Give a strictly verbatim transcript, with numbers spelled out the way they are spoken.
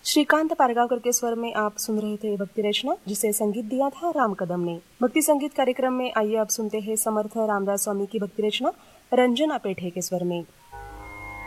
श्रीकांत पारगावकर के स्वर में आप सुन रहे थे भक्ति रचना, जिसे संगीत दिया था राम कदम ने। भक्ति संगीत कार्यक्रम में आइए आप सुनते हैं समर्थ रामदास स्वामी की भक्ति रचना रंजना पेठे के स्वर में।